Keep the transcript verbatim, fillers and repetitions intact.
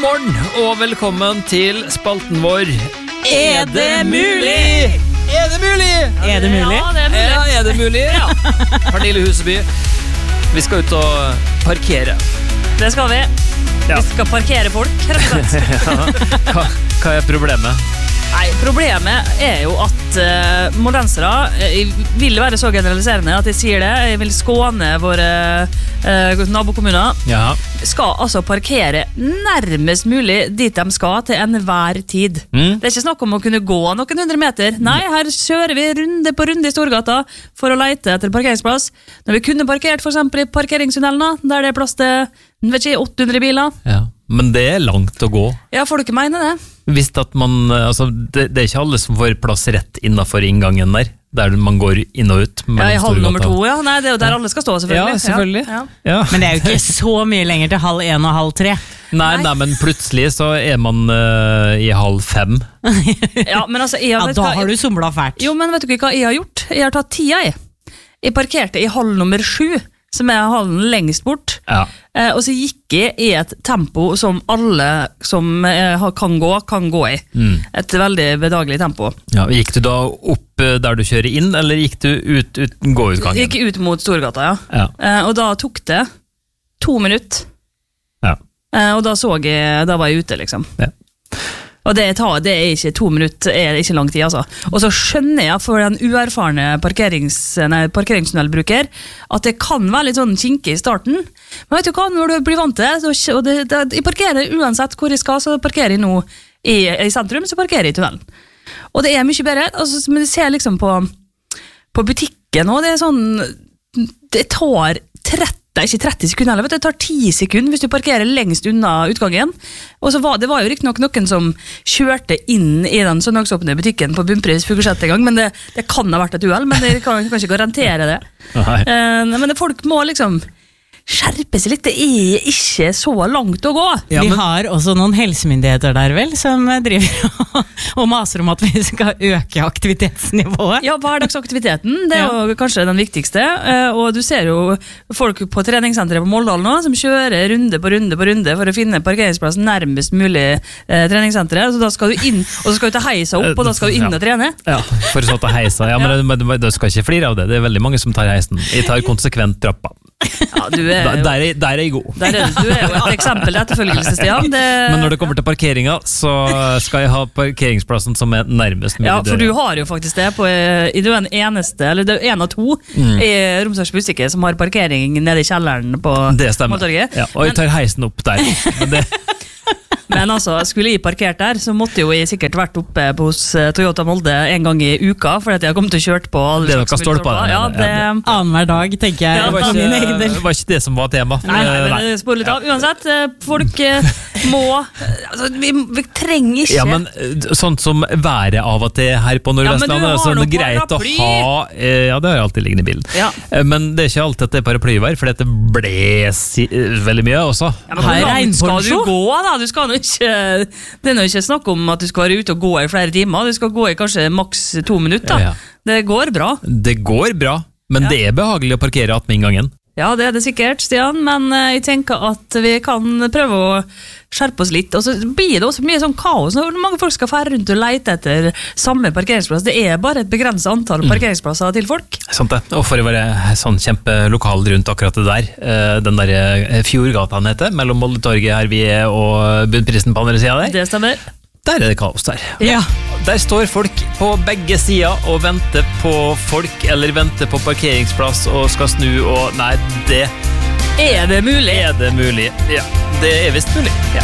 morgen, og velkommen til spalten vår Er det mulig? Er det mulig? Er det mulig? Ja, det er mulig. Ja, er det mulig? Ja. Pernille Huseby, vi skal ut og parkere. Det skal vi. Ja. Vi skal parkere folk, rett og slett. Ja. Hva, hva er problemet? Nei, problemet er jo at uh, moldensere uh, vil være så generaliserende at jeg sier det. Jeg vil skåne våre uh, nabokommuner. Ja. Skal altså parkere nærmest mulig dit de skal til enhver tid. Mm. Det er ikke snakk om å kunne gå noen hundre meter. Nei, her kjører vi runde på runde i Storgata for å lete etter parkeringsplass. Når vi kunne parkert for eksempel i parkeringstunnelen, der det er plass til vet ikke, åtte hundre biler. Ja. Men det er langt å gå. Ja, folk mener det. Hvis at man, altså, det, det er ikke alle som får plass rett innenfor inngangen der, der man går inn og ut. Ja, i halv nummer to, ja. Nei, det er jo der alle skal stå, selvfølgelig. Ja, selvfølgelig. Ja. Ja. Men det er jo ikke så mye lenger til halv en og halv tre. Nei, nei, men plutselig så er man uh, i halv fem. Ja, men altså, jeg, Ja, vet da hva, har du somlet fælt. Jo, men vet du ikke hva jeg har gjort? Jeg har tatt tida, jeg. Jeg parkerte i halv nummer sju, som er hallen lengst bort. Ja. Eh, og så gikk jeg i et tempo som alle som eh, har- kan gå, kan gå i. Mm. Et veldig bedagelig tempo. Ja, gikk du da opp uh, der du kjører inn, eller gikk du ut uten gåutgangen? Jeg gikk ut mot Storgata, ja. Ja. Eh, og da tok det to minutter. Ja. Eh, og da så jeg, da var jeg ute, liksom. Ja. Og det, tar, det er ikke to minutter, er ikke lang tid, altså. Og så skjønner jeg for den uerfarne parkerings, nei, parkeringstunnelbruker at det kan være litt sånn kinkig i starten. Men vet du hva, når du blir vant til det, så, og det, det, jeg parkerer uansett hvor jeg skal, så parkerer jeg nå i, i sentrum, så parkerer jeg i tunnelen. Og det er mye bedre, altså, men jeg ser liksom på, på butikken, og det er sånn, det tar tretti, det er ikke tretti sekunder, vet du, det tar ti sekunder hvis du parkerer lengst unna utgangen. Og så var det var jo riktig nok noen som kjørte inn i den søndagsåpne butikken på bunnpris Fuglesett en gang, men det, det kan ha vært et uhell, men jeg kan, kan ikke garantere det. Nei. Eh, men det, folk må liksom skjerpe seg litt, det er ikke så langt å gå. Ja, Vi men- har også noen helsemyndigheter der vel, som driver og, og maser om at vi skal øke aktivitetsnivået. Ja, hverdagsaktiviteten, det er jo kanskje den viktigste, eh, og du ser jo folk på treningssenteret på Moldal nå, som kjører runde på runde på runde for å finne parkeringsplassen nærmest mulig eh, treningssenteret, så da skal du inn, og så skal du ta heisa opp, og da skal du inn og trene. Ja, for så ta heisa. Ja, men det, det, det skal ikke flire av det. Det er veldig mange som tar heisen. Jeg tar konsekvent trappa. Ja, du er Da, jo, der, er, der er jeg god. der er, du er jo et eksempel til etterfølgelse, Stian. Det, Men når det kommer til parkeringa, så skal jeg ha parkeringsplassen som er nærmest mulig ja, for du døra. har jo faktisk det på, i du er den eneste, eller du er en av to Mm. i Romsdals Bustikke som har parkering nede i kjelleren på Det stemmer. Måltorget. Ja, og jeg tar heisen opp der. Men det, Men altså, skulle jeg parkert der, så måtte jo jeg sikkert vært oppe hos eh, Toyota Molde en gang i uka, for at jeg har kommet til å kjørt på alle Det er slags noe stolper stolper. der, Ja, ja, det, Annenhver dag, tenker jeg, Ja, det, var for min egen ikke, del. det var ikke det som var tema. Nei, nei, Eh, men spør litt av. Uansett, eh, folk eh, må eh, altså, vi, vi trenger ikke Ja, men eh, sånt som været av og til her på Nordvestlandet, Ja, men du er har sånn noe greit å paraply. ha eh, Ja, det har jeg alltid liggende i bilen. Ja. Eh, Men det er ikke alltid at det er paraplyvær, for det blåser eh, veldig mye også. Ja, men Her hvor er langt skal du regnponcho. gå, da? Du skal nå ikke, det er nå ikke snakk om at du skal være ute og gå i flere timer. Du skal gå i kanskje maks to minutter. Ja. Det går bra. Det går bra, men Ja. det er behagelig å parkere attmed inngangen. Ja, det er det sikkert, Stian, men eh, jeg tenker at vi kan prøve å skjerpe oss litt. Og så blir det også mye sånn kaos når mange folk skal fære rundt og lete etter samme parkeringsplass. Det er bare et begrenset antall parkeringsplasser til folk. Sant det. Og for å være sånn kjempelokal rundt akkurat det der, eh, den der eh, Fjordgata han heter, mellom Moldetorget her vi er og Bunnprisen på andre siden der, Det stemmer. der er det kaos der. Ja, Der står folk på begge sider og venter på folk, eller venter på parkeringsplass og skal snu, og nei, det Er det mulig? er det mulig. Ja, det er visst mulig. Ja.